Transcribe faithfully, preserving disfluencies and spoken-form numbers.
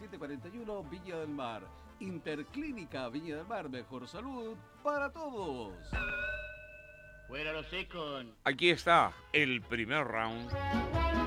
siete cuarenta y uno, Viña del Mar. Interclínica Viña del Mar, mejor salud para todos. Fuera los secos. Aquí está el primer round.